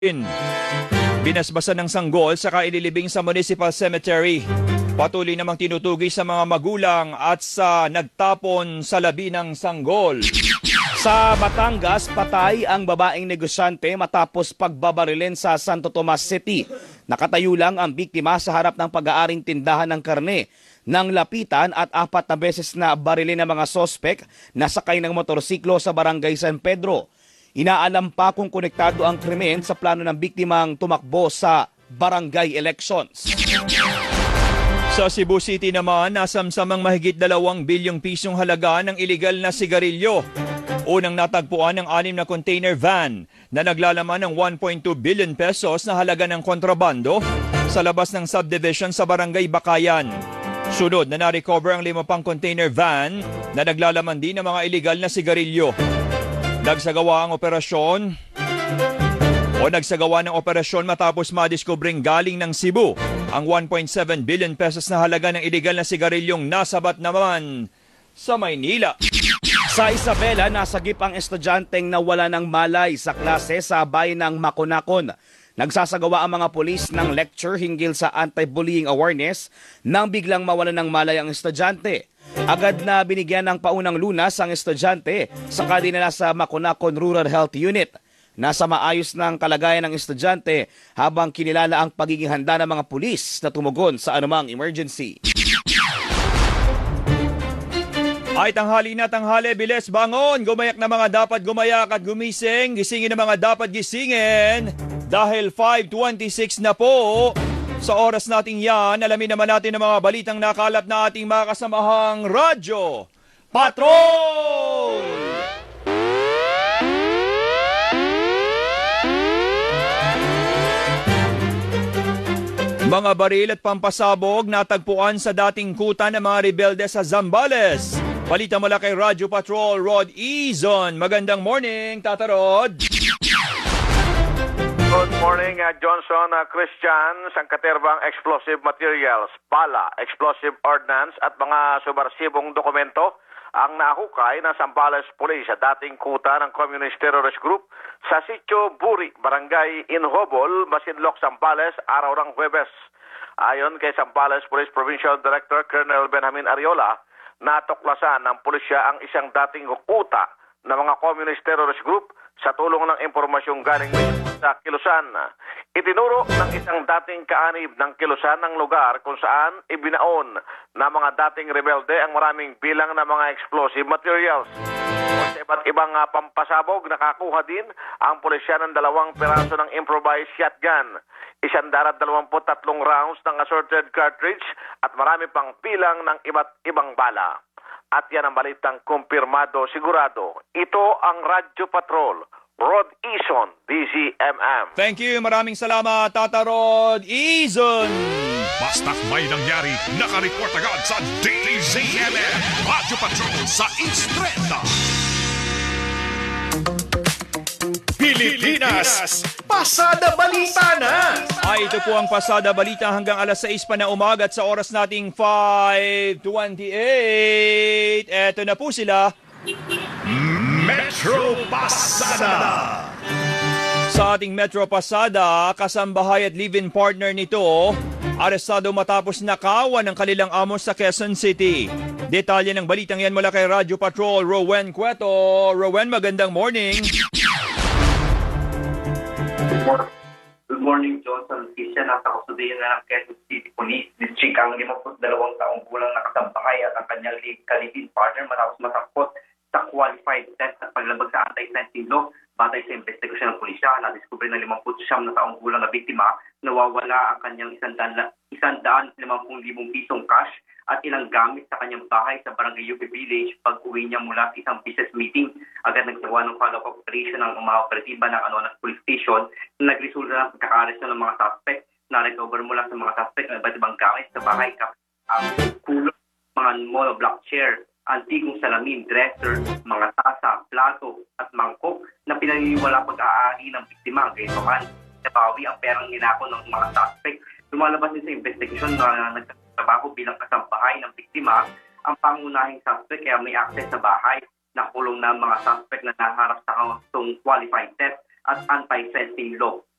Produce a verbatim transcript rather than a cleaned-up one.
Binasbasan ng sanggol saka ililibing sa Municipal Cemetery. Patuloy namang tinutugi sa mga magulang at sa nagtapon sa labi ng sanggol. Sa Batangas, patay ang babaeng negosyante matapos pagbabarilin sa Santo Tomas City. Nakatayo lang ang biktima sa harap ng pag-aaring tindahan ng karne. Nang lapitan at apat na beses na barilin ng mga sospek na sakay ng motorsiklo sa Barangay San Pedro. Inaalam pa kung konektado ang krimen sa plano ng biktimang tumakbo sa barangay elections. Sa Cebu City naman, nasamsamang mahigit dalawang bilyong pisong halaga ng iligal na sigarilyo. Unang natagpuan ng anim na container van na naglalaman ng one point two billion pesos na halaga ng kontrabando sa labas ng subdivision sa Barangay Bakayan. Sunod na na-recover ang lima pang container van na naglalaman din ng mga iligal na sigarilyo. Nagsagawa ang operasyon o nagsagawa ng operasyon matapos madiskubring galing ng Cebu ang one point seven billion pesos na halaga ng iligal na sigarilyong nasabat naman sa Maynila. Sa Isabela, nasagip ang estudyanteng nawala ng malay sa klase sa bayan ng Maconacon. Nagsasagawa ang mga pulis ng lecture hinggil sa anti-bullying awareness nang biglang mawalan ng malay ang estudyante. Agad na binigyan ng paunang lunas ang estudyante saka dinala sa Maconacon Rural Health Unit. Nasa maayos ng kalagayan ng estudyante habang kinilala ang pagiging handa ng mga pulis na tumugon sa anumang emergency. Ay tanghali na tanghali, bilis bangon, gumayak na mga dapat gumayak at gumising, gisingin na mga dapat gisingin. Dahil five twenty-six na po, sa oras nating yan, alamin naman natin ang mga balitang nakalap na ating mga kasamahang Radyo Patrol! Mga baril at pampasabog natagpuan sa dating kuta ng mga rebelde sa Zambales. Balita mula kay Radyo Patrol, Rod Izon. Magandang morning, Tata Rod. Good morning, uh, Johnson, uh, Christian, sangkaterbang explosive materials, bala, explosive ordnance at mga subarsibong dokumento ang nahukay ng Zambales Police sa dating kuta ng Communist Terrorist Group sa Sitio Buri, Barangay Inhobol, Masinloc, Zambales, araw ng Huwebes. Ayon kay Zambales Police Provincial Director Colonel Benjamin Ariola, natuklasan ng pulisya ang isang dating kuta ng mga Communist Terrorist Group sa tulong ng impormasyong galing sa Kilusan. Itinuro ng isang dating kaanib ng Kilusan ng lugar kung saan ibinaon na mga dating rebelde ang maraming bilang ng mga explosive materials. Sa iba't ibang uh, pampasabog, nakakuha din ang pulisya ng dalawang piraso ng improvised shotgun, isang darat dalawamput tatlong rounds ng assorted cartridge at marami pang bilang ng iba't ibang bala. At yan ang balitang kumpirmado, sigurado. Ito ang Radyo Patrol, Rod Izon, D Z M M. Thank you, maraming salamat, Tata Rod Izon. Basta't may nangyari, nakareport agad sa D Z M M. Radyo Patrol sa Istreta. Pilipinas, Pasada Balita na! Ay, ito po ang Pasada Balita hanggang alas sais pa na umaga at sa oras nating five twenty-eight. Eto na po sila. Metro Pasada! Sa ating Metro Pasada, kasambahay at live-in partner nito, arestado matapos nakawan ng kanilang amo sa Quezon City. Detalye ng balitang yan mula kay Radyo Patrol, Rowen Cueto. Rowen, magandang morning. Good morning, Johnson. Kisya, nasa kusudiyan na ng Quezon City Police District ang limampu't dalawang taong gulang nakasambahay at ang kanyang kalibin partner matapos masangkot sa qualified test at paglabag sa anti-sensing law. Batay sa investigasyon ng pulisya, nadiskubre na limampu't siyam na taong gulang na biktima, nawawala ang kanyang isang daan limampung libong pisong cash at ilang gamit sa kanyang bahay sa Barangay U P Village pag-uwi niya mula sa isang business meeting. Agad nagsawa ng follow-up operation ng mga operatiba ng Anonas Police Station na nagresulta ng pagkaka-arresto ng mga suspect. Na-recover mula sa mga suspect ng iba't ibang gamit sa bahay kapag ang kulot, mga monoblock chair, antigong salamin, dresser, mga tasa, plato at mangkok na pinaniniwala pag-aari ng biktima. Gayunpaman, nabawi ang perang ninako ng mga suspect. Lumalabas din sa investigasyon na nagtatrabaho bilang kasambahay ng biktima ang pangunahing suspect kaya may access sa bahay. Nakulong na mga suspect na naharap sa kaustong qualified test at anti-sensing law.